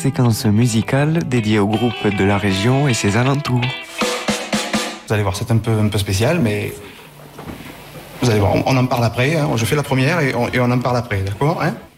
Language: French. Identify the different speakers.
Speaker 1: séquence musicale dédiée au groupe de la région et ses alentours.
Speaker 2: Vous allez voir, c'est un peu spécial, mais vous allez voir, on en parle après. Hein. Je fais la première et on en parle après, d'accord, hein?